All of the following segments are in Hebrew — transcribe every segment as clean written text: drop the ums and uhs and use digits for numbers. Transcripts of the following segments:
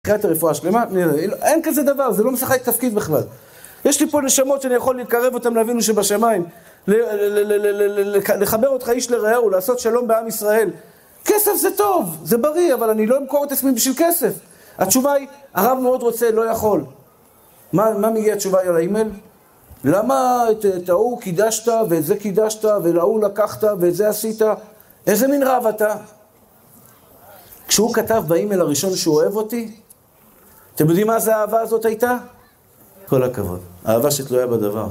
אחרת הרפואה שלמה, אין כזה דבר, זה לא משחק תפקיד בכלל. יש לי פה נשמות שאני יכול לקרב אותם לאבינו שבשמיים, לחבר אותך איש לרעהו, לעשות שלום בעם ישראל. כסף זה טוב, זה בריא, אבל אני לא אמכור את עצמי בשביל כסף. התשובה היא, הרב מאוד רוצה, לא יכול. מה מגיע התשובה על האימייל? למה את ההוא קידשת, ואת זה קידשת, ולהוא לקחת, ואת זה עשית? איזה מין רב אתה? כשהוא כתב באימייל הראשון שהוא אוהב אותי, אתם יודעים מה זה האהבה הזאת הייתה? כל הכבוד. אהבה שתלויה בדבר.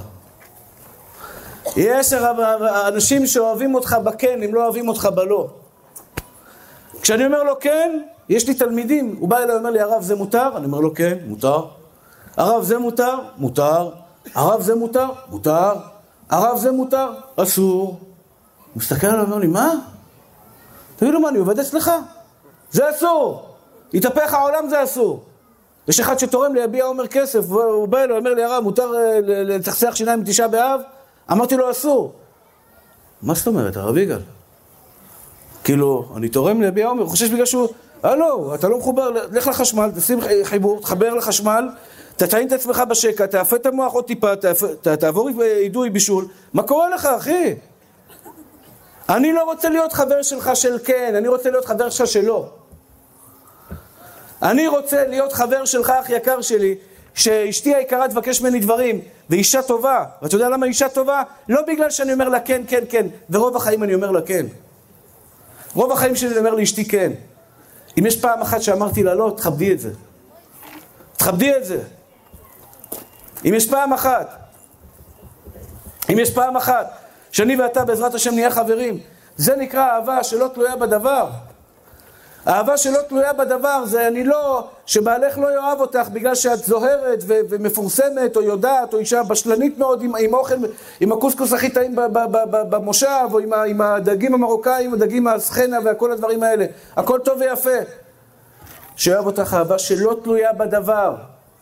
יש אנשים שאוהבים אותך בכן, אם לא אוהבים אותך בלא. כשאני אומר לו כן, יש לי תלמידים, הוא בא אליי ואומר לי, הרב זה מותר? אני אומר לו כן, מותר. הרב זה מותר? מותר. הרב זה מותר? מותר. הרב זה מותר? אסור. הוא מסתכל עליו ואומר לי, מה? תגיד לו מה, אני עובד אצלך? זה אסור. יתהפך העולם, זה אסור. יש אחד שתורם לי, יביע אומר כסף, הוא בא אליו, אומר לי, הרב, מותר לתחסך שיניים בתשעה באב? אמרתי לו, אסור. מה זאת אומרת, הרב יגאל? כאילו, אני תורם ליביע אומר, הוא חושש בגלל שהוא, לא, אתה לא מחובר, לך לחשמל, תשים חיבור, תחבר לחשמל, תטעין את עצמך בשקע, תאפה את המוח עוד טיפה, תעבור עידוי בישול. מה קורה לך, אחי? אני לא רוצה להיות חבר שלך של כן, אני רוצה להיות חבר שלך שלא. אני רוצה להיות חבר שלך, אח יקר שלי, שאשתי היקרה תבקש ממני דברים, ואישה טובה. ואתה יודע למה אישה טובה? לא בגלל שאני אומר לה כן, כן, כן, ורוב החיים אני אומר לה כן. רוב החיים שלי אני אומר לאשתי כן. אם יש פעם אחת שאמרתי לה לא, תכבדי את זה. תכבדי את זה. אם יש פעם אחת, שאני ואתה בעזרת השם נהיה חברים, זה נקרא אהבה שלא תלויה בדבר. אהבה שלא תלויה בדבר זה אני לא, שבעלך לא יאהב אותך בגלל שאת זוהרת ומפורסמת או יודעת או אישה בשלנית מאוד עם אוכל, עם הקוסקוס הכי טעים במושב או עם הדגים המרוקאים, הדגים הסחנה וכל הדברים האלה. הכל טוב ויפה. שאוהב אותך אהבה שלא תלויה בדבר.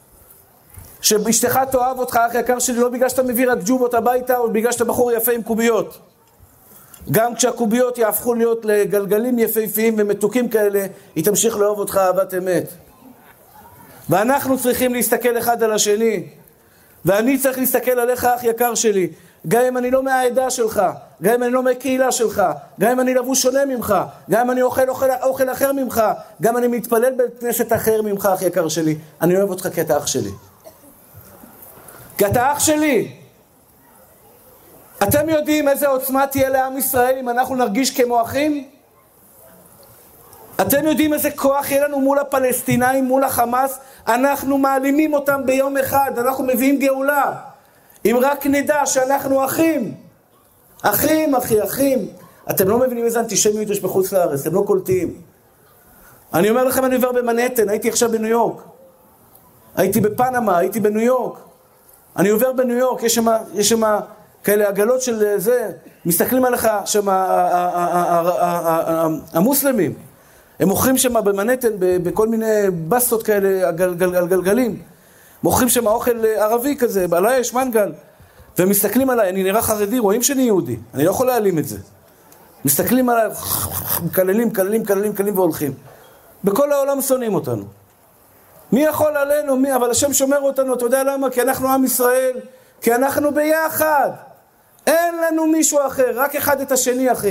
שאשתך תאהב אותך אח יקר שלי לא בגלל שאתה מביא רק ג'ובות הביתה או בגלל שאתה בחור יפה עם קוביות. גם כשהקוביות יהפכו להיות לגלגלים יפהפיים ומתוקים כאלה, היא תמשיך לאהוב אותך אהבת אמת. ואנחנו צריכים להסתכל אחד על השני. ואני צריך להסתכל עליך אח יקר שלי. גם אם אני לא מהעדה שלך, גם אם אני לא מהקהילה שלך, גם אם אני לבוש שונה ממך, גם אם אני אוכל אחר ממך, גם אם אני מתפלל בית כנסת אחר ממך אח יקר שלי. אני אוהב אותך כי אתה אח שלי. כי אתה אח שלי. אתם יודעים איזה עוצמה תהיה לעם ישראל אם אנחנו נרגיש כמו אחים? אתם יודעים איזה כוח יהיה לנו מול הפלסטינאים, מול החמאס? אנחנו מעלימים אותם ביום אחד, אנחנו מביאים גאולה. אם רק נדע שאנחנו אחים. אחים, אחים. אתם לא מבינים איזה אנטישמיות יש בחוץ לארץ, אתם לא קולטים. אני אומר לכם, אני עובר במנהטן, הייתי עכשיו בניו יורק. הייתי בפנמה, הייתי בניו יורק. אני עובר בניו יורק, יש שם כאלה עגלות של זה, מסתכלים עליך שם המוסלמים, הם מוכרים שם במנהטן בכל מיני בסטות כאלה על גלגלים, מוכרים שם אוכל ערבי כזה, עליי יש מנגל, והם מסתכלים עליי, אני נראה חרדי, רואים שאני יהודי, אני לא יכול להעלים את זה, מסתכלים עליי, מקללים והולכים, בכל העולם שונאים אותנו, מי יכול עלינו, מי, אבל השם שומר אותנו, אתה יודע למה? כי אנחנו עם ישראל, כי אנחנו ביחד. אין לנו מישהו אחר, רק אחד את השני אחי.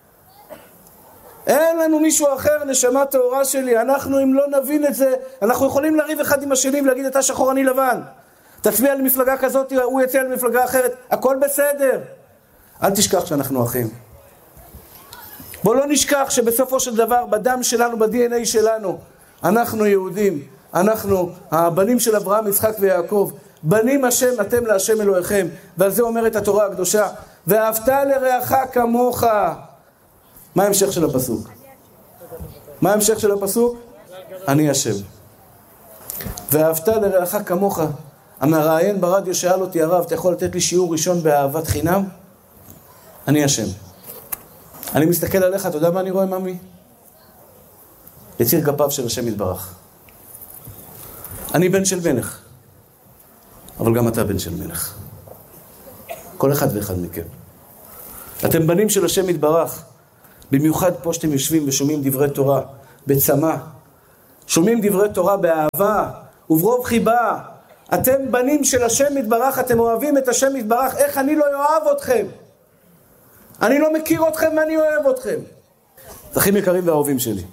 אין לנו מישהו אחר, נשמה טהורה שלי. אנחנו אם לא נבין את זה, אנחנו יכולים לריב אחד עם השני ולהגיד אתה שחור אני לבן. תצביע למפלגה כזאת, הוא יצא למפלגה אחרת, הכל בסדר. אל תשכח שאנחנו אחים. בוא לא נשכח שבסופו של דבר, בדם שלנו, ב-DNA שלנו, אנחנו יהודים, אנחנו הבנים של אברהם, יצחק ויעקב, בנים השם אתם להשם אלוהיכם, ועל זה אומרת התורה הקדושה, ואהבת לרעך כמוך. מה ההמשך של הפסוק? מה ההמשך של הפסוק? אני השם. ואהבת לרעך כמוך. המראיין ברדיו שאל אותי, הרב, אתה יכול לתת לי שיעור ראשון באהבת חינם? אני השם. אני מסתכל עליך, אתה יודע מה אני רואה, ממי? יציר כפיו של השם יתברך. אני בן של מלך. אבל גם אתה בן של מלך. כל אחד ואחד מכם. אתם בנים של השם יתברך. במיוחד פה שאתם יושבים ושומעים דברי תורה. בצמא. שומעים דברי תורה באהבה וברוב חיבה. אתם בנים של השם יתברך, אתם אוהבים את השם יתברך. איך אני לא אוהב אתכם? אני לא מכיר אתכם ואני אוהב אתכם. אחים יקרים ואהובים שלי,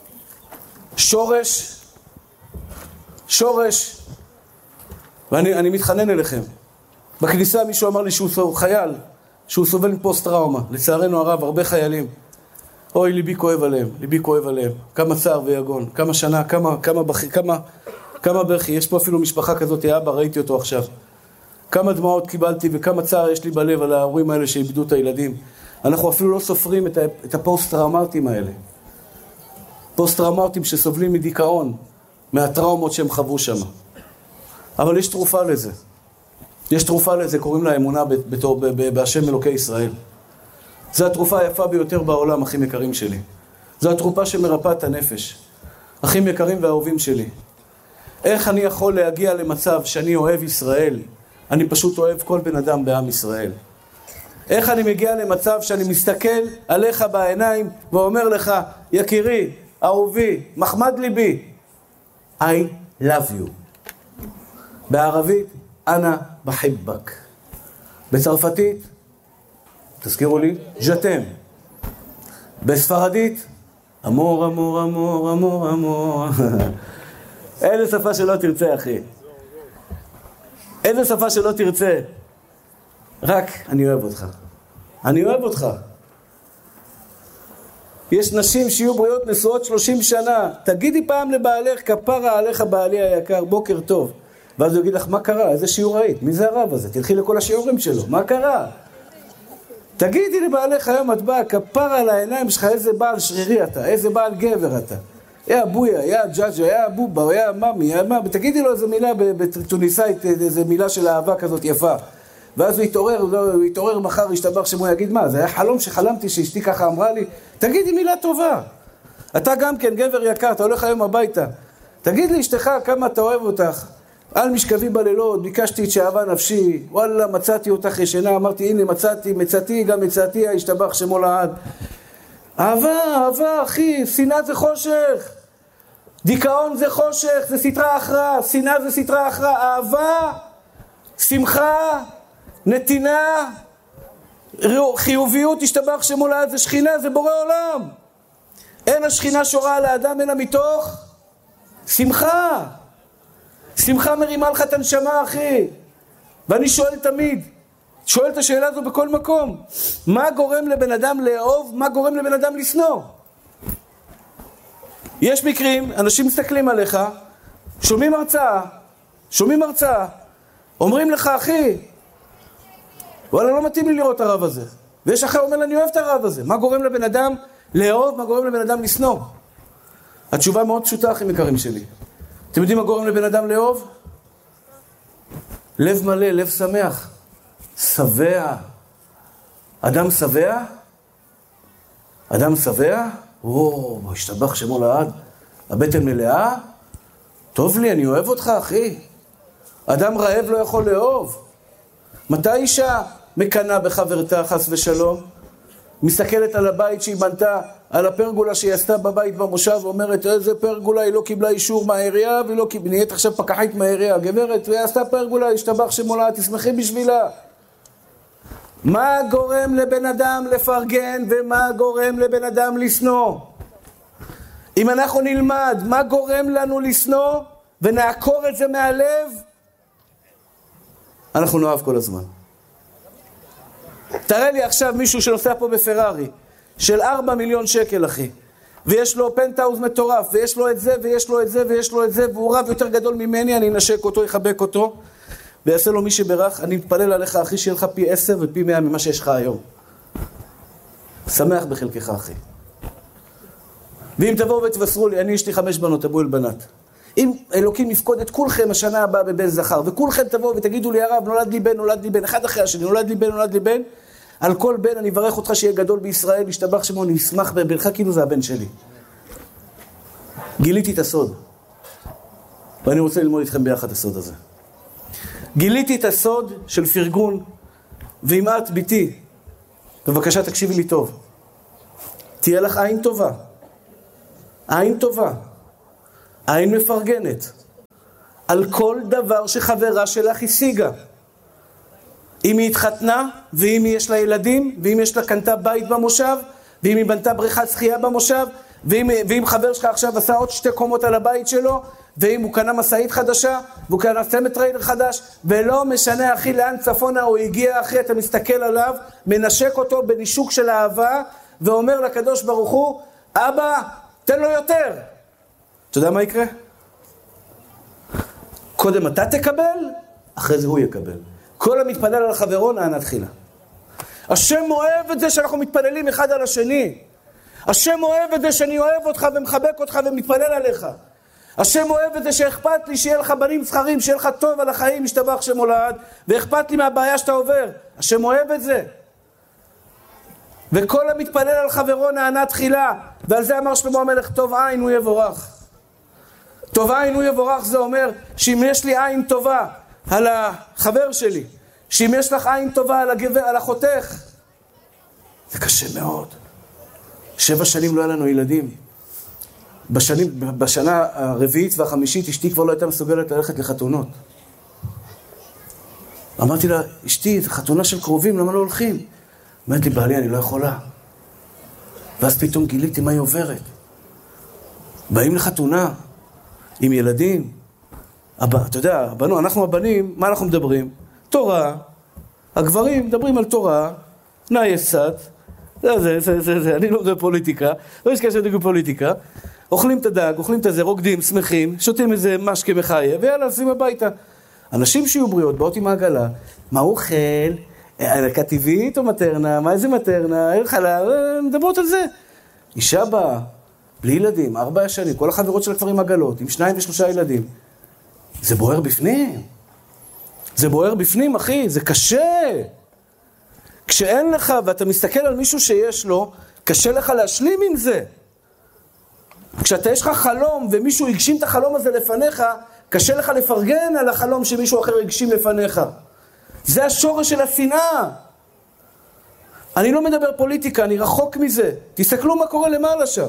שורש, ואני מתחנן אליכם. בכניסה מישהו אמר לי שהוא חייל, שהוא סובל מפוסט טראומה. לצערנו הרב, הרבה חיילים. אוי, ליבי כואב עליהם. כמה צער ויגון, כמה שנה, כמה בכי. יש פה אפילו משפחה כזאת, אבא, ראיתי אותו עכשיו. כמה דמעות קיבלתי וכמה צער יש לי בלב על ההורים האלה שאיבדו את הילדים. אנחנו אפילו לא סופרים את הפוסט-טראומטיים האלה. פוסט-טראומטיים שסובלים מדיכאון, מהטראומות שהם חוו שם. אבל יש תרופה לזה. קוראים לה אמונה בהשם אלוקי ישראל. זו התרופה היפה ביותר בעולם, אחים יקרים שלי. זו התרופה שמרפאה את הנפש. אחים יקרים ואהובים שלי. איך אני יכול להגיע למצב שאני אוהב ישראל? אני פשוט אוהב כל בן אדם בעם ישראל. איך אני מגיע למצב שאני מסתכל עליך בעיניים ואומר לך, יקירי, אהובי, מחמד ליבי, I love you. בערבית, אנה בחיבק. בצרפתית, תזכירו לי, ז'תם. בספרדית, אמור, אמור, אמור, אמור, אמור. איזה שפה שלא תרצה, אחי. איזה שפה שלא תרצה. רק, אני אוהב אותך. יש נשים שיהיו בריאות נשואות 30 שנה. תגידי פעם לבעלך, כפרה עליך בעלי היקר, בוקר טוב. ואז הוא יגיד לך, מה קרה? איזה שיעור ראית? מי זה הרב הזה? תלכי לכל השיעורים שלו. מה קרה? תגידי לבעלך היום, את באה, כפרה על העיניים שלך, איזה בעל שרירי אתה, איזה בעל גבר אתה. יא אבויה, יא ג'אג'ה, יא אבובה, יא ממי, יא ממי. תגידי לו איזה מילה בתוניסאית, איזה מילה של אהבה כזאת יפה. ואז הוא יתעורר מחר, ישתבח שמו, יגיד, מה, זה היה חלום שחלמתי שאשתי ככה אמרה לי? תגידי מילה טובה. אתה גם כן גבר יקר, אתה הולך היום הביתה. תגיד לי אשתך כמה אתה אוהב אותך. על משכבי בלילות, ביקשתי את שאהבה נפשי, וואלה, מצאתי אותך ישנה, אמרתי, הנה, מצאתי, ישתבח שמו לעד. אהבה, אחי, שנאה זה חושך. דיכאון זה חושך, זה סתרה אחרא, שנאה זה סתרה אחרא, אהבה, שמחה, נתינה, חיוביות, ישתבח שמו לעד, זה שכינה, זה בורא עולם. אין השכינה שורה על האדם, אלא מתוך שמחה. שמחה מרימה לך את הנשמה, אחי. ואני שואל את השאלה הזו בכל מקום. מה גורם לבן אדם לאהוב? מה גורם לבן אדם לשנוא? יש מקרים, אנשים מסתכלים עליך, שומעים הרצאה, אומרים לך, אחי, וואלה, לא מתאים לי לראות את הרב הזה. ויש אחר אומר, אני אוהב את הרב הזה. מה גורם לבן אדם לאהוב? מה גורם לבן אדם לשנוא? התשובה מאוד פשוטה, אחים יקרים שלי. אתם יודעים מה גורם לבן אדם לאהוב? לב מלא, לב שמח. שבע. אדם שבע? השתבח שמו לעד. הבטן מלאה? טוב לי, אני אוהב אותך, אחי. אדם רעב לא יכול לאהוב. מתי אישה מקנה בחברתה חס ושלום? מסתכלת על הבית שהיא בנתה, על הפרגולה שהיא עשתה בבית במושב, ואומרת, איזה פרגולה, היא לא קיבלה אישור מהעירייה, והיא לא קיבלה, נהיית עכשיו פקחית מהעירייה, גברת, והיא עשתה פרגולה, השתבח שמולה, תשמחי בשבילה. מה גורם לבן אדם לפרגן, ומה גורם לבן אדם לשנוא? אם אנחנו נלמד מה גורם לנו לשנוא, ונעקור את זה מהלב, אנחנו נאהב כל הזמן. תראה לי עכשיו מישהו שנוסע פה בפרארי, של 4 מיליון שקל, אחי. ויש לו פנטהאוז מטורף, ויש לו את זה, ויש לו את זה, ויש לו את זה, והוא רב יותר גדול ממני, אני אנשק אותו, יחבק אותו, ויעשה לו מי שברך, אני מתפלל עליך, אחי, שיהיה לך פי 10 ופי 100 ממה שיש לך היום. שמח בחלקך, אחי. ואם תבואו ותבשרו לי, אני יש לי 5 בנות, אבו אל בנת. אם אלוקים יפקוד את כולכם השנה הבאה בבן זכר, וכולכם תבואו ותגידו לי, הרב, נולד לי בן, אחד אחרי השני, נולד לי בן, על כל בן אני אברך אותך שיהיה גדול בישראל, ישתבח שמו, אני אשמח בבנך כאילו זה הבן שלי. גיליתי את הסוד. ואני רוצה ללמוד איתכם ביחד הסוד הזה. גיליתי את הסוד של פרגון, ואם את ביתי, בבקשה תקשיבי לי טוב. תהיה לך עין טובה. עין טובה. עין מפרגנת. על כל דבר שחברה שלך השיגה. אם היא התחתנה, ואם יש לה ילדים, ואם יש לה קנתה בית במושב, ואם היא בנתה בריכת שחייה במושב, ואם חבר שלך עכשיו עשה עוד 2 קומות על הבית שלו, ואם הוא קנה מסעית חדשה, והוא קנה סמטריילר חדש, ולא משנה אחי לאן צפונה הוא הגיע אחי, אתה מסתכל עליו, מנשק אותו בנישוק של אהבה, ואומר לקדוש ברוך הוא, אבא, תן לו יותר. אתה יודע מה יקרה? קודם אתה תקבל, אחרי זה הוא יקבל. כל המתפלל על חברו נענה תחילה. השם אוהב את זה שאנחנו מתפללים אחד על השני. השם אוהב את זה שאני אוהב אותך ומחבק אותך ומתפלל עליך. השם אוהב את זה שאכפת לי שיהיה לך בנים זכרים, שיהיה לך טוב על החיים, משתבח שמולד, ואכפת לי מהבעיה שאתה עובר. השם אוהב את זה. וכל המתפלל על חברו נענה תחילה. ועל זה אמר שלמה המלך, טוב עין הוא יבורך. טוב עין הוא יבורך זה אומר שאם יש לי עין טובה על החבר שלי, שאם יש לך עין טובה על הגבר, על אחותך, זה קשה מאוד. 7 שנים לא היה לנו ילדים. בשנה הרביעית והחמישית אשתי כבר לא הייתה מסוגלת ללכת לחתונות. אמרתי לה, אשתי, זה חתונה של קרובים, למה לא הולכים? אמרת לי, בעלי, אני לא יכולה. ואז פתאום גיליתי מה היא עוברת. באים לחתונה עם ילדים. אתה יודע, אנחנו הבנים, מה אנחנו מדברים? תורה. הגברים מדברים על תורה, נאי-סת, זה, אני לא מדבר פוליטיקה, לא יש כאלה שדגו פוליטיקה, אוכלים את הדג, אוכלים את זה, רוקדים, שמחים, שותים איזה משקה מחייב, ויאללה, עושים הביתה. אנשים שיהיו בריאות, באות עם העגלה, מה הוא אוכל? ערכה טבעית או מטרנה? מה איזה מטרנה? חלב, מדברות על זה. אישה באה, בלי ילדים, 4 שנים, כל החברות שלה כבר עם עגלות, עם 2 ו3 ילדים. זה בוער בפנים. זה בוער בפנים, אחי, זה קשה. כשאין לך, ואתה מסתכל על מישהו שיש לו, קשה לך להשלים עם זה. כשאתה יש לך חלום, ומישהו הגשים את החלום הזה לפניך, קשה לך לפרגן על החלום שמישהו אחר הגשים לפניך. זה השורש של השנאה. אני לא מדבר פוליטיקה, אני רחוק מזה. תסתכלו מה קורה למעלה שם.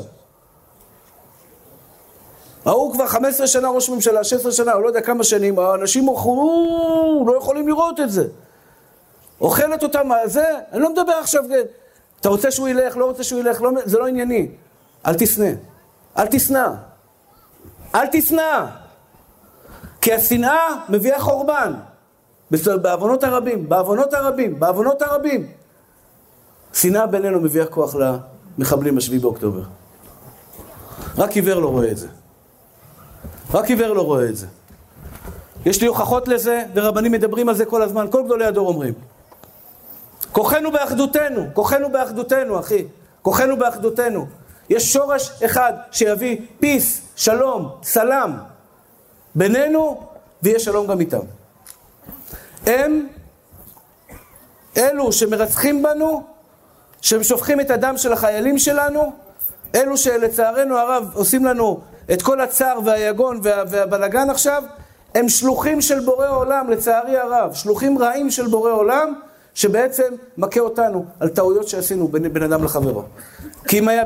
הוא כבר 15 שנה ראש ממשלה, 16 שנה, הוא לא יודע כמה שנים, האנשים לא יכולים לראות את זה. אוכלת אותם, זה, אני לא מדבר עכשיו, אתה רוצה שהוא ילך, לא רוצה שהוא ילך, לא, זה לא ענייני. אל תשנא. אל תשנא. אל תשנא. כי השנאה מביאה חורבן. בעוונות הרבים, בעוונות הרבים, בעוונות הרבים. שנאה בינינו מביאה כוח למחבלים ב7 באוקטובר. רק עיוור לא רואה את זה. רק עיוור לא רואה את זה. יש לי הוכחות לזה, ורבנים מדברים על זה כל הזמן, כל גדולי הדור אומרים. כוחנו באחדותנו, כוחנו באחדותנו, אחי. כוחנו באחדותנו. יש שורש אחד שיביא פיס, שלום, סלם בינינו, ויש שלום גם איתם. הם אלו שמרצחים בנו, ששופכים את הדם של החיילים שלנו, אלו שלצערנו הרב עושים לנו את כל הצער והיגון והבלגן עכשיו, הם שלוחים של בורא עולם, לצערי הרב, שלוחים רעים של בורא עולם, שבעצם מכה אותנו על טעויות שעשינו בין אדם לחברו. כי אם היה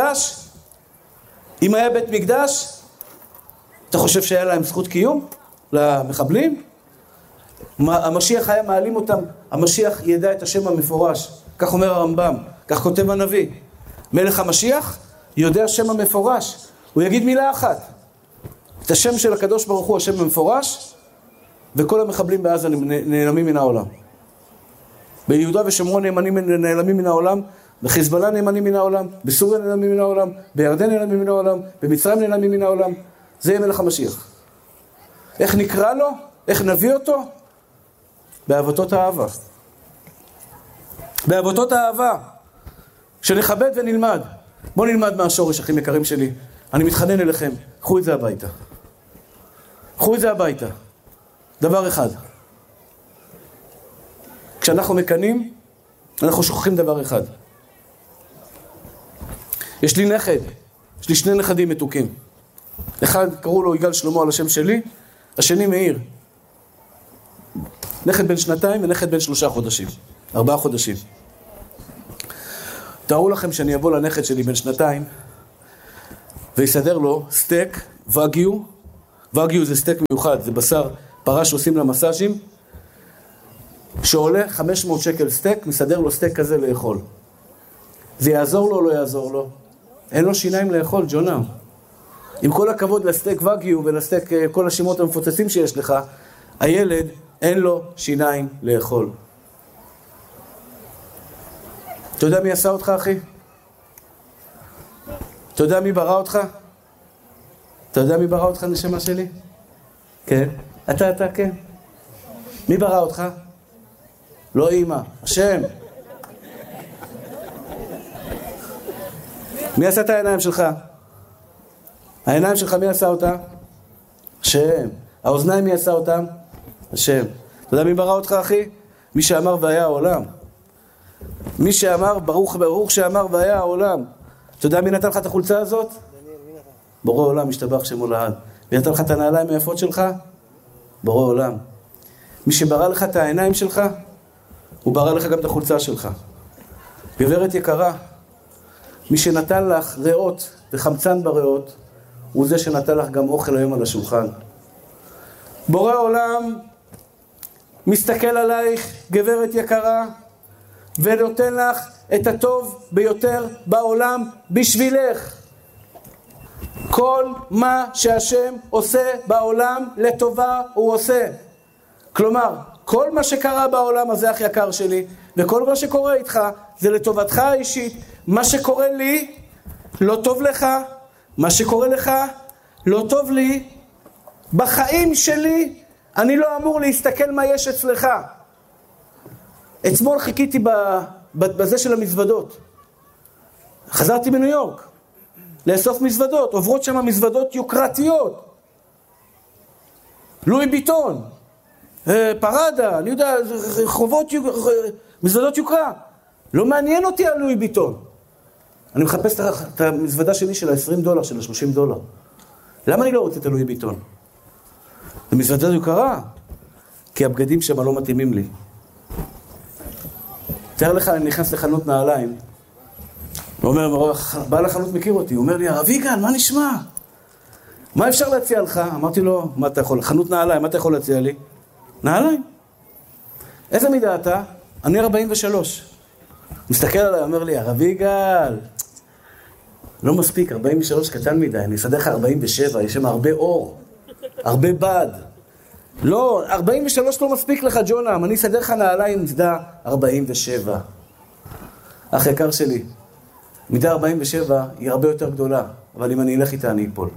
בית מקדש, אתה חושב שהיה להם זכות קיום למחבלים? המשיח היה מעלים אותם, המשיח ידע את השם המפורש, כך אומר הרמב"ם, כך כותב הנביא. מלך המשיח יודע השם המפורש, הוא יגיד מילה אחת, את השם של הקדוש ברוך הוא, השם המפורש, וכל המחבלים בעזה נעלמים מן העולם. ביהודה ושומרון נעלמים מן העולם, בחיזבאללה נעלמים מן העולם, בסוריה נעלמים מן העולם, בירדן נעלמים מן העולם, במצרים נעלמים מן העולם. זה יהיה מלך המשיח. איך נקרא לו? איך נביא אותו? באהבתות האהבה. באהבתות האהבה. שנכבד ונלמד. בואו נלמד מהשורש, אחים יקרים שלי. אני מתחנן אליכם, קחו את זה הביתה. קחו את זה הביתה. דבר אחד. כשאנחנו מקנים, אנחנו שוכחים דבר אחד. יש לי נכד, יש לי 2 נכדים מתוקים. אחד קראו לו יגאל שלמה על השם שלי, השני מאיר. נכד בן 2 ונכד בן 3 חודשים, 4 חודשים. תארו לכם שאני אבוא לנכד שלי בן 2 ויסדר לו סטייק וגיו. וגיו זה סטייק מיוחד, זה בשר פרה שעושים לה מסאז'ים, שעולה 500 שקל סטייק, מסדר לו סטייק כזה לאכול. זה יעזור לו או לא יעזור לו? אין לו שיניים לאכול, ג'ונה. עם כל הכבוד לסטייק וגיו ולסטייק כל השמות המפוצצים שיש לך, הילד אין לו שיניים לאכול. אתה יודע מי עשה אותך, אחי? אתה יודע מי ברא אותך? אתה יודע מי ברא אותך, נשמה שלי? כן. אתה, כן. מי ברא אותך? לא אמא, השם. מי עשה את העיניים שלך? העיניים שלך מי עשה אותה? השם. האוזניים מי עשה אותם? השם. אתה יודע מי ברא אותך, אחי? מי שאמר והיה העולם. מי שאמר, ברוך שאמר והיה העולם. אתה יודע מי נתן לך את החולצה הזאת? בורא עולם, משתבח שמו לעד. מי נתן לך את הנעליים היפות שלך? בורא עולם. מי שברא לך את העיניים שלך, הוא ברא לך גם את החולצה שלך. גברת יקרה, מי שנתן לך ריאות וחמצן בריאות, הוא זה שנתן לך גם אוכל היום על השולחן. בורא עולם מסתכל עלייך, גברת יקרה, ונותן לך את הטוב ביותר בעולם בשבילך. כל מה שהשם עושה בעולם לטובה הוא עושה. כלומר, כל מה שקרה בעולם הזה, אח יקר שלי, וכל מה שקורה איתך, זה לטובתך האישית. מה שקורה לי, לא טוב לך. מה שקורה לך, לא טוב לי. בחיים שלי, אני לא אמור להסתכל מה יש אצלך. אתמול חיכיתי בזה של המזוודות. חזרתי מניו יורק. לאסוף מזוודות. עוברות שם מזוודות יוקרתיות. לואי ביטון. פרדה, אני יודע, מזוודות יוקרה. לא מעניין אותי על לואי ביטון. אני מחפש את המזוודה שלי של $20, של $30. למה אני לא רוצה את הלואי ביטון? זה מזוודה יוקרה. כי הבגדים שם לא מתאימים לי. תאר לך, אני נכנס לחנות נעליים. הוא אומר, בעל החנות מכיר אותי. הוא אומר לי, הרב יגאל, מה נשמע? מה אפשר להציע לך? אמרתי לו, מה אתה יכול? חנות נעליים, מה אתה יכול להציע לי? נעליים. איזה מידה אתה? אני 43. מסתכל עליי, אומר לי, הרב יגאל, לא מספיק, 43 קטן מדי, אני אסדר לך 47, יש שם הרבה אור, הרבה בד. לא, 43 לא מספיק לך, ג'ונם, אני אסדר לך נעליים מידה 47. אח יקר שלי, מידה 47 היא הרבה יותר גדולה, אבל אם אני אלך איתה אני אפול.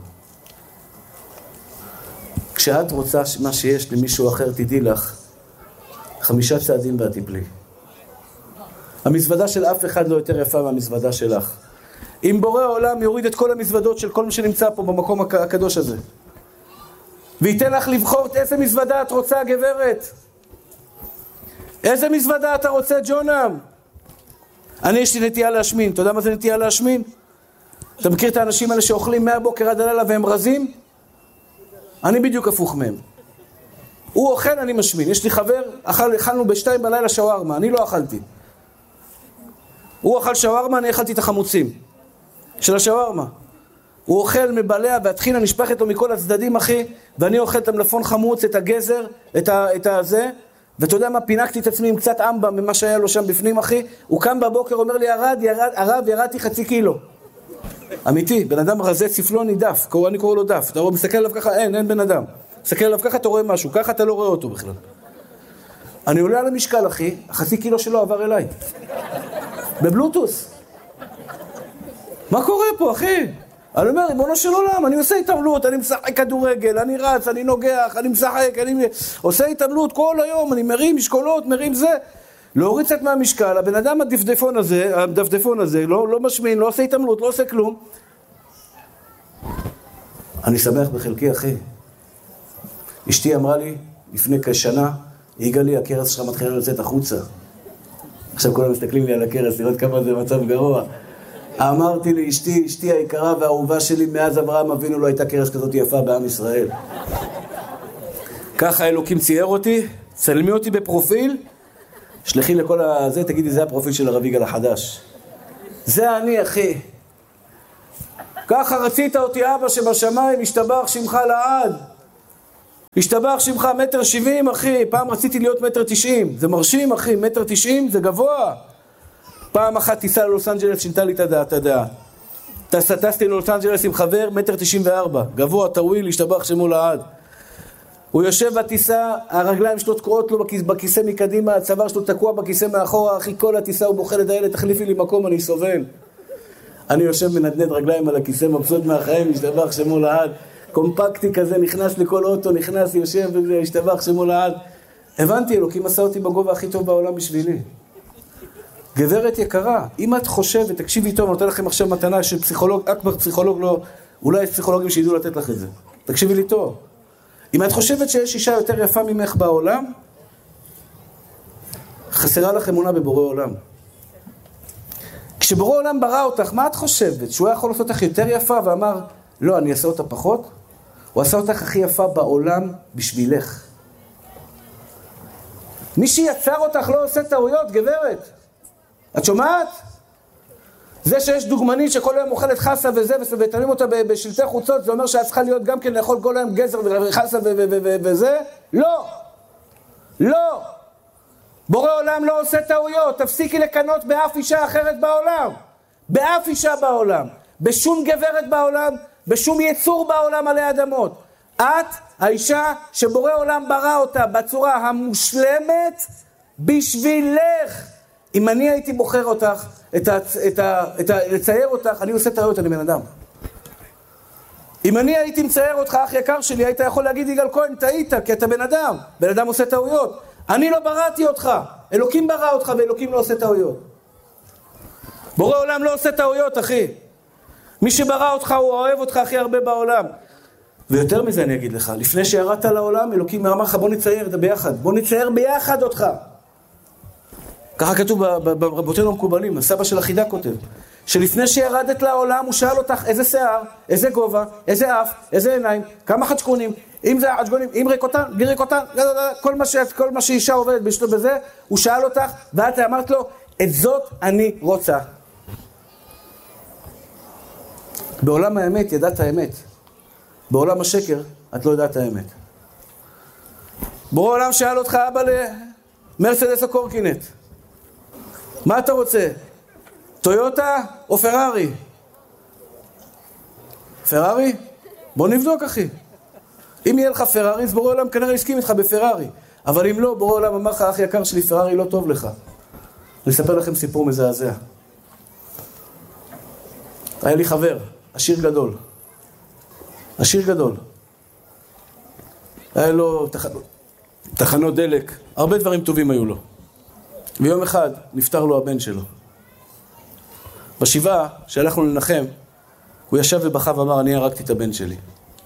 כשאת רוצה מה שיש למישהו אחר, תדעי לך, 5 צעדים ואת תיפלי. המזוודה של אף אחד לא יותר יפה מהמזוודה שלך. אם בורא העולם יוריד את כל המזוודות של כל מי שנמצא פה במקום הקדוש הזה, וייתן לך לבחור את איזה מזוודה את רוצה, גברת. איזה מזוודה אתה רוצה, ג'ונם? אני יש לי נטייה להשמין. אתה יודע מה זה נטייה להשמין? אתה מכיר את האנשים האלה שאוכלים מהבוקר עד הלילה והם רזים? אני בדיוק הפוך מהם. הוא אוכל, אני משמין. יש לי חבר, אכלנו ב2 בלילה שווארמה, אני לא אכלתי. הוא אכל שווארמה, אני אכלתי את החמוצים של השווארמה. הוא אוכל מבלע והטחינה נשפכת לו מכל הצדדים, אחי, ואני אוכל את המלפון חמוץ, את הגזר, את הזה, ואתה יודע מה, פינקתי את עצמי עם קצת אמבה ממה שהיה לו שם בפנים, אחי. הוא קם בבוקר, אומר לי, הרב, ירדתי 0.5 קילו. אמיתי, בן אדם רזה צפלוני דף, אני קורא לו דף. אתה רואה, מסתכל עליו ככה, אין בן אדם. מסתכל עליו ככה, אתה רואה משהו, ככה אתה לא רואה אותו בכלל. אני עולה על המשקל, אחי, 0.5 קילו שלו עבר אליי. בבלוטוס. מה קורה פה, אחי? אני אומר, ריבונו של עולם, אני עושה התעמלות, אני משחק כדורגל, אני רץ, אני נוגח, אני משחק, אני עושה התעמלות כל היום, אני מרים משקולות, מרים זה. להוריד קצת מהמשקל, הבן אדם הדפדפון הזה, לא משמין, לא עושה התעמלות, לא עושה כלום. אני שמח בחלקי, אחי. אשתי אמרה לי, לפני כשנה, יגאלי, הכרס שלך מתחילה לצאת החוצה. עכשיו כולם מסתכלים לי על הכרס, לראות כמה זה מצב גרוע. אמרתי לי, אשתי היקרה והאהובה שלי, מאז אברהם אבינו לא הייתה כרס כזאת יפה בעם ישראל. ככה אלוקים צייר אותי, צלמי אותי בפרופיל, שלחי לכל הזה, תגידי, זה הפרופיל של הרב יגאל החדש. זה אני, אחי. ככה רצית אותי אבא שבשמיים, השתבח שמך לעד. השתבח שמך 1.70 מטר, אחי. פעם רציתי להיות 1.90 מטר. זה מרשים, אחי. 1.90 מטר זה גבוה. פעם אחת טיסה ללוס אנג'לס, שינתה לי את הדעה. טסתי ללוס אנג'לס עם חבר, 1.94 מטר. גבוה, טוויל, השתבח שמו לעד. הוא יושב בטיסה, הרגליים שלו תקועות לו בכיסא מקדימה, הצוואר שלו תקוע בכיסא מאחורה, אחי, כל הטיסה הוא בוכה לדיילת, תחליפי לי מקום, אני סובל. אני יושב מנדנד רגליים על הכיסא, מבסוט מהחיים, השתבח שמו לעד. קומפקטי כזה, נכנס לכל אוטו, נכנס, יושב, השתבח שמו לעד. הבנתי, אלוקים עשה אותי בגובה הכי טוב בעולם בשבילי. גברת יקרה, אם את חושבת, תקשיבי טוב, אני נותן לכם עכשיו מתנה של פסיכולוג, אכבר פסיכולוג לא, אולי יש פסיכולוגים שידעו לתת לך את זה. תקשיבי לי טוב. אם את חושבת שיש אישה יותר יפה ממך בעולם, חסרה לך אמונה בבורא עולם. כשבורא עולם ברא אותך, מה את חושבת? שהוא היה יכול לעשות אותך יותר יפה ואמר, לא, אני אעשה אותה פחות? הוא עשה אותך הכי יפה בעולם בשבילך. מי שיצר אותך לא עושה טעויות, גברת. את שומעת? זה שיש דוגמנית שכל היום אוכלת חסה וזה, ותמים אותה בשלטי חוצות, זה אומר שאת צריכה להיות גם כן לאכול כל היום גזר וחסה וזה? לא! לא! בורא עולם לא עושה טעויות, תפסיקי לקנות באף אישה אחרת בעולם. באף אישה בעולם. בשום גברת בעולם, בשום יצור בעולם עלי אדמות. את האישה שבורא עולם ברא אותה בצורה המושלמת בשבילך. אם אני הייתי בוחר אותך, לצייר אותך, אני עושה טעויות, אני בן אדם. אם אני הייתי מצייר אותך, אח יקר שלי, היית יכול להגיד יגאל כהן, טעית, כי אתה בן אדם. בן אדם עושה טעויות. אני לא בראתי אותך. אלוקים ברא אותך, ואלוקים לא עושה טעויות. בורא עולם לא עושה טעויות, אחי. מי שברא אותך, הוא אוהב אותך הכי הרבה בעולם. ויותר מזה אני אגיד לך, לפני שירדת לעולם, אלוקים אמר לך, בוא נצייר את זה ביחד. בוא נצייר ביחד אותך. ככה כתוב ברבותינו המקובלים, הסבא של החידה כותב, שלפני שירדת לעולם הוא שאל אותך איזה שיער, איזה גובה, איזה אף, איזה עיניים, כמה חדשקונים, אם זה חדשקונים, אם ריקותן, בלי ריקותן, כל מה שאישה עובדת בשלו בזה, הוא שאל אותך ואת אמרת לו, את זאת אני רוצה. בעולם האמת ידעת האמת, בעולם השקר את לא יודעת האמת. בורא עולם שאל אותך אבא למרצדס או קורקינט, מה אתה רוצה? טויוטה או פרארי? פרארי? בוא נבדוק, אחי. אם יהיה לך פרארי, אז בורא עולם כנראה הסכים איתך בפרארי. אבל אם לא, בורא עולם אמר לך, אח יקר שלי, פרארי לא טוב לך. אני אספר לכם סיפור מזעזע. היה לי חבר, עשיר גדול. עשיר גדול. היה לו תחנות דלק, הרבה דברים טובים היו לו. ויום אחד נפטר לו הבן שלו. בשבעה שהלכנו לנחם, הוא ישב ובכה ואמר, אני הרגתי את הבן שלי.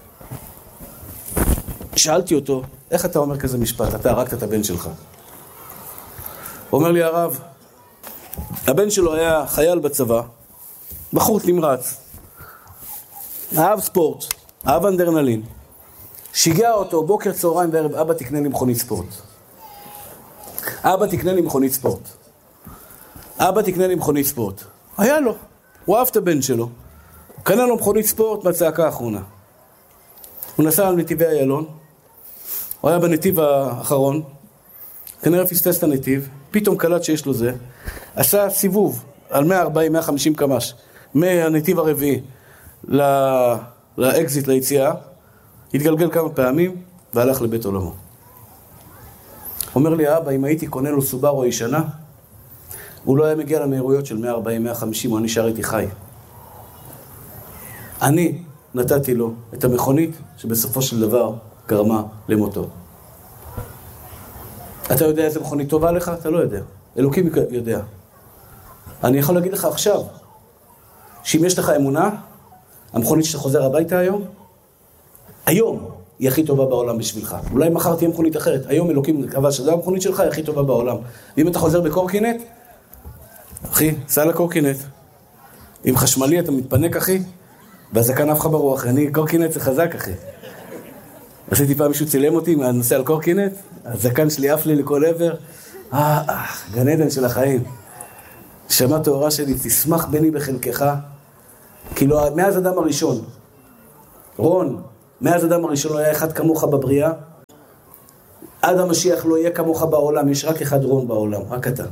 שאלתי אותו, איך אתה אומר כזה משפט? אתה הרגת את הבן שלך. הוא אומר לי, הרב, הבן שלו היה חייל בצבא, בחור נמרץ, אהב ספורט, אהב אנדרנלין, שיגע אותו בוקר, צהריים וערב, אבא תקנה לי מכונית ספורט. אבא תקנה לי מכונית ספורט. אבא תקנה לי מכונית ספורט. היה לו, הוא אהב את הבן שלו. קנה לו מכונית ספורט מהצעקה האחרונה. הוא נסע על נתיבי איילון, הוא היה בנתיב האחרון, כנראה פספס את הנתיב, פתאום קלט שיש לו זה, עשה סיבוב על 140-150 קמ"ש, מהנתיב הרביעי לאקזיט, ליציאה, התגלגל כמה פעמים והלך לבית עולמו. אומר לי, אבא, אם הייתי קונה לו סובארו ישנה, הוא לא היה מגיע למהירויות של 140-150, הוא נשאר איתי חי. אני נתתי לו את המכונית שבסופו של דבר גרמה למותו. אתה יודע איזה מכונית טובה לך? אתה לא יודע. אלוקים יודע. אני יכול להגיד לך עכשיו, שאם יש לך אמונה, המכונית שאתה חוזר הביתה היום היא הכי טובה בעולם בשבילך. אולי מחר תהיה מכונית אחרת. היום אלוקים קבע שזו המכונית שלך היא הכי טובה בעולם. ואם אתה חוזר בקורקינט, אחי, סע לקורקינט. עם חשמלי אתה מתפנק, אחי, והזקן אף לך ברוח. אני קורקינט זה חזק, אחי. עשיתי פעם מישהו צילם אותי, אני נוסע על קורקינט, הזקן שלי עף לי לכל עבר. גן עדן של החיים. שמע תאורה שלי, תשמח בני בחלקך. כאילו, מאז אדם הראשון, רון, מאז אדם הראשון לא היה אחד כמוך בבריאה, עד המשיח לא יהיה כמוך בעולם, יש רק אחד רון בעולם, רק אתה.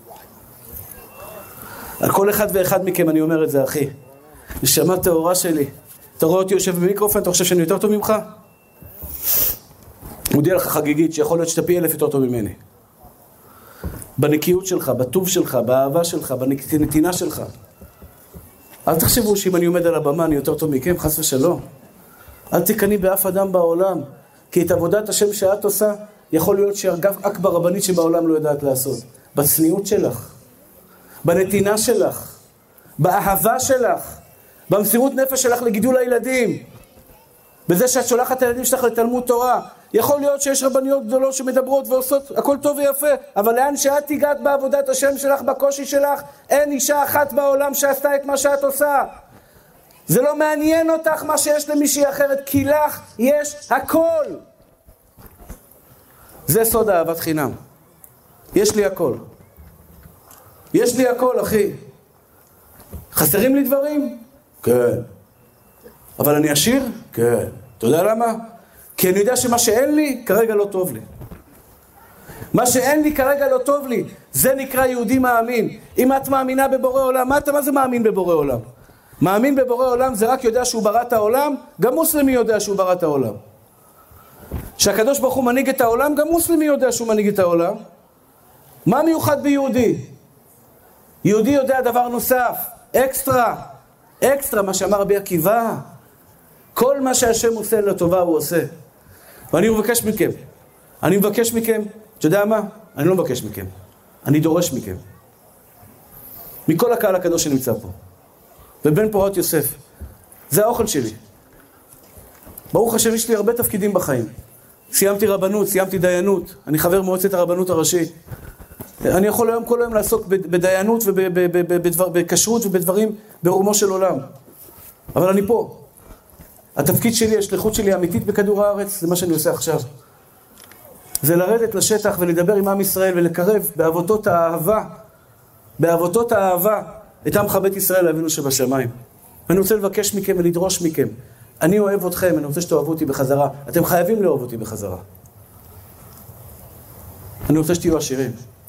על כל אחד ואחד מכם אני אומר את זה, אחי. נשמה טהורה שלי. אתה רואה אותי יושב במיקרופון, אתה חושב שאני יותר טוב ממך? מודיע לך חגיגית שיכול להיות שאתה פי 1000 יותר טוב ממני. בנקיות שלך, בטוב שלך, באהבה שלך, בנתינה שלך. אל תחשבו שאם אני עומד על הבמה אני יותר טוב מכם, חס ושלום. אל תקני באף אדם בעולם, כי את עבודת השם שאת עושה, יכול להיות שרק ברבנית שבעולם לא יודעת לעשות. בצניעות שלך, בנתינה שלך, באהבה שלך, במסירות נפש שלך לגידול הילדים, בזה שאת שולחת את הילדים שלך לתלמוד תורה. יכול להיות שיש רבניות גדולות שמדברות ועושות הכל טוב ויפה, אבל לאן שאת תיגעת בעבודת השם שלך, בקושי שלך, אין אישה אחת בעולם שעשתה את מה שאת עושה. זה לא מעניין אותך מה שיש למישהי אחרת, כי לך יש הכל. זה סוד אהבת חינם. יש לי הכל. יש לי הכל, אחי. חסרים לי דברים? כן. אבל אני עשיר? כן. אתה יודע למה? כי אני יודע שמה שאין לי, כרגע לא טוב לי. מה שאין לי כרגע לא טוב לי. זה נקרא יהודי מאמין. אם את מאמינה בבורא עולם, מה זה מאמין בבורא עולם? מאמין בבורא עולם זה רק יודע שהוא ברא את העולם, גם מוסלמי יודע שהוא ברא את העולם. שהקדוש ברוך הוא מנהיג את העולם, גם מוסלמי יודע שהוא מנהיג את העולם. מה מיוחד ביהודי? יהודי יודע דבר נוסף, אקסטרה, מה שאמר רבי עקיבא. כל מה שהשם עושה לטובה הוא עושה. ואני מבקש מכם, אתה יודע מה? אני לא מבקש מכם, אני דורש מכם. מכל הקהל הקדוש שנמצא פה. ובן פורת יוסף. זה האוכל שלי. ברוך השם, יש לי הרבה תפקידים בחיים. סיימתי רבנות, סיימתי דיינות. אני חבר מועצת הרבנות הראשית. אני יכול היום כל היום לעסוק בדיינות ובכשרות ובדברים ברומו של עולם. אבל אני פה. התפקיד שלי, השליחות שלי האמיתית בכדור הארץ, זה מה שאני עושה עכשיו. זה לרדת לשטח ולדבר עם עם ישראל ולקרב באהבות האהבה, את עמך בית ישראל אבינו שבשמיים. ואני רוצה לבקש מכם ולדרוש מכם. אני אוהב אתכם, אני רוצה שתאהבו אותי בחזרה. אתם חייבים לאהוב אותי בחזרה. אני רוצה שתהיו עשירים.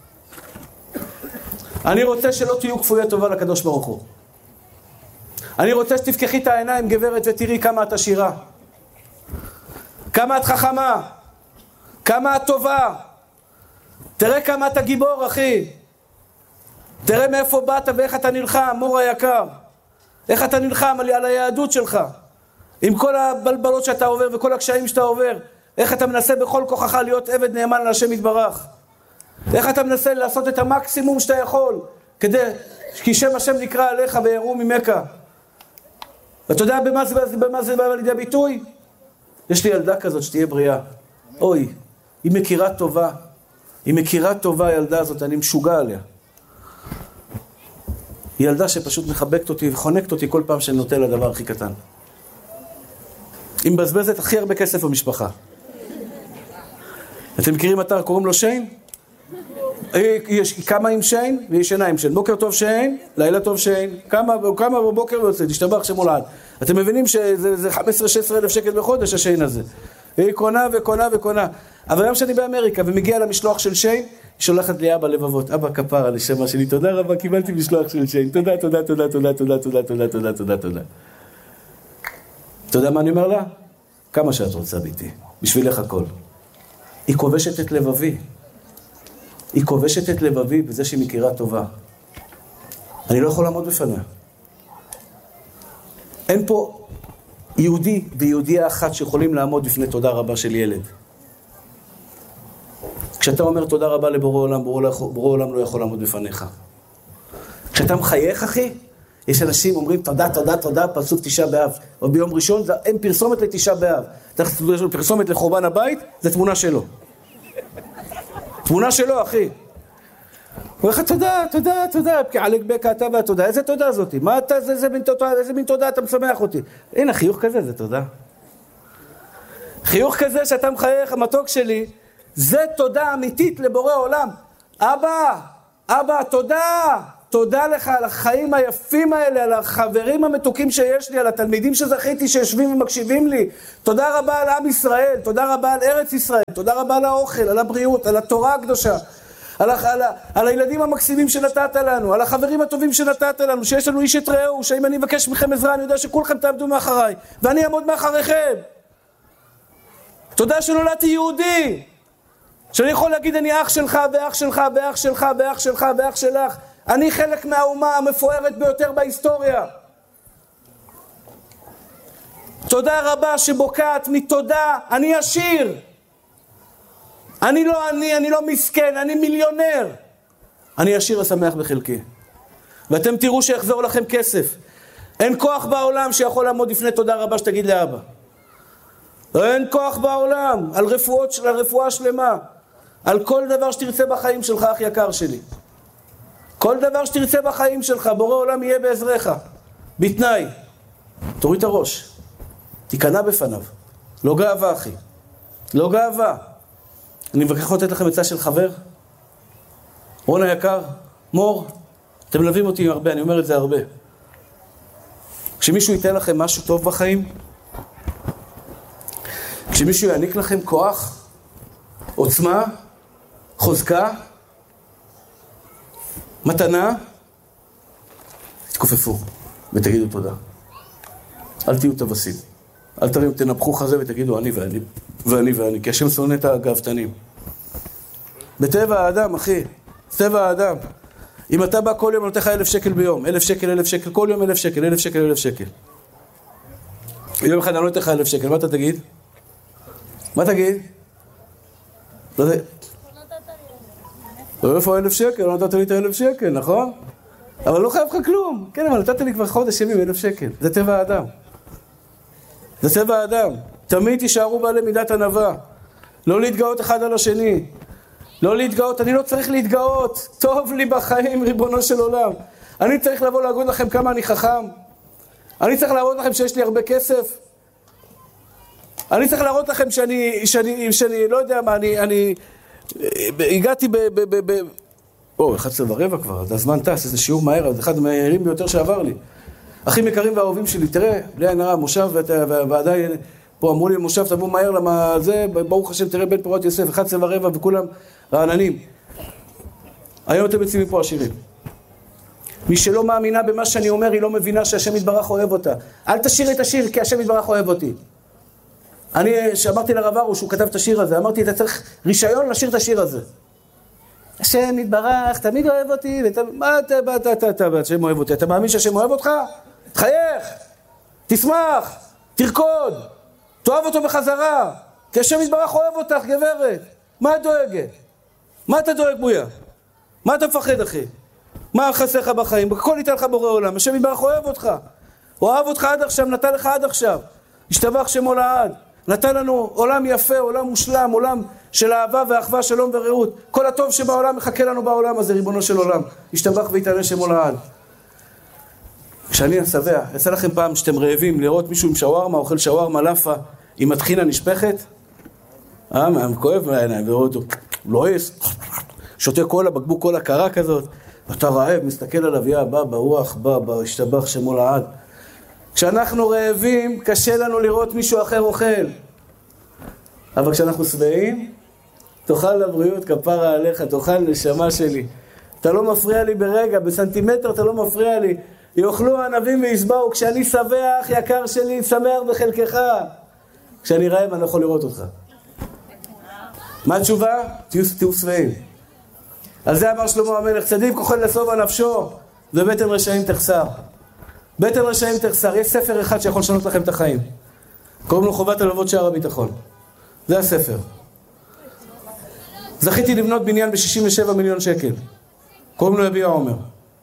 אני רוצה שלא תהיו כפויי טובה לקדוש ברוך הוא. אני רוצה שתפקחי את העיניים, גברת, ותראי כמה את עשירה. כמה את חכמה. כמה את טובה. תראה כמה אתה גיבור, אחי. תראה מאיפה באת ואיך אתה נלחם, מור היקר. איך אתה נלחם על היהדות שלך. עם כל הבלבלות שאתה עובר וכל הקשיים שאתה עובר. איך אתה מנסה בכל כוחך להיות עבד נאמן להשם יתברך. איך אתה מנסה לעשות את המקסימום שאתה יכול. כי שם השם נקרא עליך ויראו ממך. ואתה יודע במה זה בא לידי ביטוי? יש לי ילדה כזאת שתהיה בריאה. אוי, היא מכירה טובה הילדה הזאת, אני משוגע עליה. היא ילדה שפשוט מחבקת אותי וחונקת אותי כל פעם שאני נוטה לדבר הכי קטן. היא מבזבזת הכי הרבה כסף במשפחה. אתם מכירים אתר, קוראים לו שיין? יש כמה עם שיין ויש עינה עם שיין. בוקר טוב שיין, לילה טוב שיין. כמה בבוקר ויוצא, תשתבח שמולד. אתם מבינים שזה 15-16 אלף שקל בחודש השיין הזה. היא קונה וקונה וקונה. אבל גם שאני באמריקה ומגיע למשלוח של שיין, היא שולחת לי אבא לבבות. אבא כפרה לשמה שלי, תודה רבה, קיבלתי משלוח של שיין. תודה. אתה יודע מה אני אומר לה? כמה שאת רוצה ביתי, בשבילך הכל. היא כובשת את לבבי. היא כובשת את לבבי בזה שהיא מכירה טובה. אני לא יכול לעמוד בפניה. אין פה יהודי ויהודייה אחת שיכולים לעמוד בפני תודה רבה של ילד. כשאתה אומר תודה רבה לבורא עולם, בורא עולם לא יכול לעמוד בפניך. כשאתה מחייך, אחי, יש אנשים אומרים תודה, פסוק תשעה באב. או ביום ראשון, אין פרסומת לתשעה באב. פרסומת לחורבן הבית, זה תמונה שלו. תמונה שלו, אחי. הוא אומר לך, תודה, כי עלק בקע אתה והתודה. איזה תודה זאתי? מה אתה, איזה מין תודה אתה משמח אותי? הנה, חיוך כזה, זה תודה. חיוך כזה שאתה מחייך, המתוק שלי, זה תודה אמיתית לבורא עולם. אבא, תודה. תודה לך על החיים היפים האלה, על החברים המתוקים שיש לי, על התלמידים שזכיתי שיושבים ומקשיבים לי. תודה רבה על עם ישראל, תודה רבה על ארץ ישראל, תודה רבה על האוכל, על הבריאות, על התורה הקדושה, על הילדים המקסימים שנתת לנו, על החברים הטובים שנתת לנו, שיש לנו איש את רעהו, שאם אני מבקש מכם עזרה, אני יודע שכולכם תעמדו מאחריי, ואני אעמוד מאחריכם. תודה שנולדתי יהודי, שאני יכול להגיד אני אח שלך ואח שלך ואח שלך ואח שלך ואח שלך. אני חלק מהאומה המפוארת ביותר בהיסטוריה. תודה רבה שבוקעת מתודה, אני עשיר. אני לא מסכן, אני מיליונר. אני עשיר ושמח בחלקי. ואתם תראו שיחזור לכם כסף. אין כוח בעולם שיכול לעמוד לפני תודה רבה שתגיד לאבא. אין כוח בעולם, על רפואה שלמה. על כל דבר שתרצה בחיים שלך, אח יקר שלי. כל דבר שתרצה בחיים שלך, בורא עולם יהיה בעזרך. בתנאי, תוריד את הראש. תיכנע בפניו. לא גאווה, אחי. לא גאווה. אני מבקש לתת לכם עצה של חבר. רון היקר, מור, אתם מלווים אותי הרבה, אני אומר את זה הרבה. כשמישהו ייתן לכם משהו טוב בחיים, כשמישהו יעניק לכם כוח, עוצמה, חוזקה, מתנה, תתכופפו ותגידו תודה. אל תהיו טווסים. אל תנפחו חזה ותגידו אני ואני ואני ואני, כי השם שונא את הגאוותנים. בטבע האדם, אחי, בטבע האדם. אם אתה בא כל יום נותן לך 1,000 שקל ביום, 1,000 שקל, 1,000 שקל, כל יום 1,000 שקל, 1,000 שקל, 1,000 שקל. יום אחד אני לא נותן לך 1,000 שקל, מה אתה תגיד? מה תגיד? לא יודע. איפה 1,000 שקל? לא נתת לי את 1,000 שקל, נכון? אבל לא חייב לך כלום. כן, אבל נתת לי כבר חודש ימים 1,000 שקל. זה טבע האדם. זה טבע האדם. תמיד תישארו בעלי מידת ענווה. לא להתגאות אחד על השני. לא להתגאות, אני לא צריך להתגאות. טוב לי בחיים, ריבונו של עולם. אני צריך לבוא להגיד לכם כמה אני חכם. אני צריך להראות לכם שיש לי הרבה כסף. אני צריך להראות לכם שאני לא יודע מה, אני הגעתי 11:15 כבר, הזמן טס, איזה שיעור מהר, זה אחד מהירים ביותר שעבר לי. אחים יקרים ואהובים שלי, תראה, בלי עין הרע, מושב, ועדיין פה אמרו לי, מושב, תבוא מהר למה זה, ברוך השם, תראה בן פורת יוסף, 11:15 וכולם רעננים. היום אתם יוצאים מפה עשירים. מי שלא מאמינה במה שאני אומר, היא לא מבינה שהשם יתברך אוהב אותה. אל תשאיר את השיר, כי השם יתברך אוהב אותי. אני, שאמרתי לרב ארוש, שהוא כתב את השיר הזה, אמרתי, אתה צריך רישיון לשיר את השיר הזה. השם יתברך, תמיד אוהב אותי, מה אתה, השם אוהב אותי, אתה מאמין שהשם אוהב אותך? תחייך, תשמח, תרקוד, תאהב אותו בחזרה, כי השם יתברך אוהב אותך, גברת. מה את דואגת? מה אתה דואג בויה? מה אתה מפחד, אחי? מה חסר לך בחיים? הכל ייתן לך בורא עולם, השם יתברך אוהב אותך. הוא אוהב אותך עד עכשיו, נתן לך עד עכשיו. השתבח שמו לעד. נתן לנו עולם יפה, עולם מושלם, עולם של אהבה ואחווה, שלום ורעות. כל הטוב שבעולם מחכה לנו בעולם הזה, ריבונו של עולם. השתבח ויתעלה שמו לעד. כשאני שבע, יצא לכם פעם שאתם רעבים לראות מישהו עם שווארמה, אוכל שווארמה לאפה, עם הטחינה נשפכת? כואב מהעיניים, ורואה אותו, לועס, שותה קולה, בקבוק קולה קרה כזאת, ואתה רעב, מסתכל עליו, יא בא, רוח בא, השתבח שמו לעד. כשאנחנו רעבים, קשה לנו לראות מישהו אחר אוכל. אבל כשאנחנו שבעים, תאכל לבריאות, כפרה עליך, תאכל נשמה שלי. אתה לא מפריע לי ברגע, בסנטימטר אתה לא מפריע לי. יאכלו הענבים וישבעו, כשאני שבע, אח יקר שלי, שמח בחלקך. כשאני רעב, אני לא יכול לראות אותך. מה התשובה? תהיו שבעים. על זה אמר שלמה המלך, צדיק אוכל לשובע נפשו, ובטן רשעים תחסר. בטן רשעים תחסר. יש ספר אחד שיכול לשנות לכם את החיים. קוראים לו חובת הלוות שער הביטחון. זה הספר. זכיתי לבנות בניין ב-67 מיליון שקל. קוראים לו יביע עומר.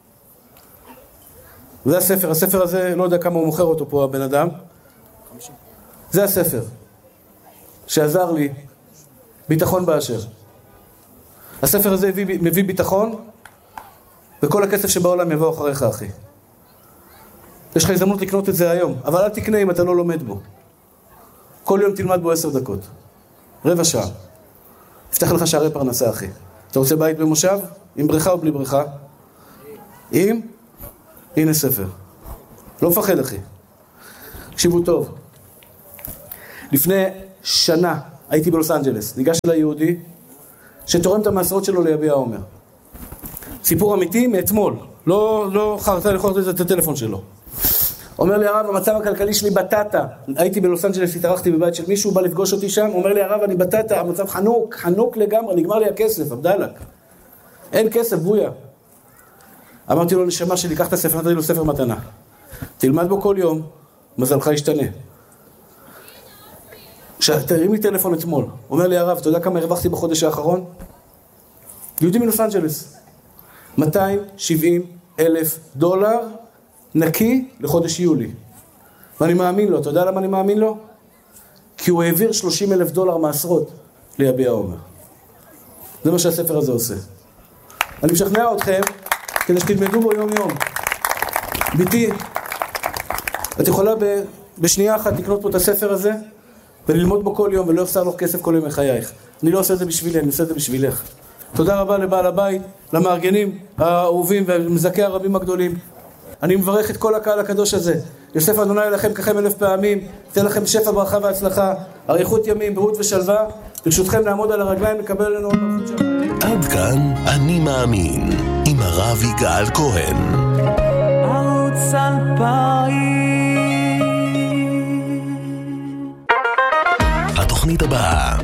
זה הספר. הספר הזה, לא יודע כמה הוא מוכר אותו פה הבן אדם. זה הספר. שעזר לי ביטחון באשר. הספר הזה מביא ביטחון, וכל הכסף שבעולם יבוא אחריך, אחי. יש לך הזדמנות לקנות את זה היום, אבל אל תקנה אם אתה לא לומד בו. כל יום תלמד בו 10 דקות. רבע שעה. יפתח לך שערי פרנסה, אחי. אתה רוצה בית במושב? עם בריכה או בלי בריכה? הנה ספר. לא מפחד, אחי. תקשיבו טוב. לפני שנה הייתי בלוס אנג'לס. ניגש אליי יהודי שתורם את המעשרות שלו ליביע עומר. סיפור אמיתי מאתמול. לא חרטה לכות את הטלפון שלו. אומר לי הרב, המצב הכלכלי שלי בטטה. הייתי בלוס אנג'לס, התארחתי בבית של מישהו, בא לפגוש אותי שם, אומר לי הרב, אני בטטה, המצב חנוק לגמרי, נגמר לי הכסף, עבדלק. אין כסף, בויה. אמרתי לו, נשמה שלי, קח את הספר, נתתי לו ספר מתנה. תלמד בו כל יום, מזלך ישתנה. תרים לי טלפון אתמול. אומר לי הרב, אתה יודע כמה הרווחתי בחודש האחרון? יהודי מלוס אנג'לס. $270,000 נקי לחודש יולי. ואני מאמין לו. אתה יודע למה אני מאמין לו? כי הוא העביר $30,000 מעשרות ליביע עומר. זה מה שהספר הזה עושה. אני משכנע אתכם כדי שתלמדו בו יום יום. ביתי, את יכולה בשנייה אחת לקנות פה את הספר הזה וללמוד בו כל יום ולא יחסר לך כסף כל יום מחייך. אני לא עושה את זה בשבילי, אני עושה את זה בשבילך. תודה רבה לבעל הבית, למארגנים האהובים ומזכי הרבים הגדולים. אני מברך את כל הקהל הקדוש הזה. יוסף אדוני לכם ככם 1000 פעמים, תן לכם שפע ברכה והצלחה, אריכות ימים, בריאות ושלווה. ברשותכם נעמוד על הרגליים, נקבל לנו עוד מלכות שלנו. עד כאן אני מאמין, עם הרב יגאל כהן. ערוץ 2000. התוכנית הבאה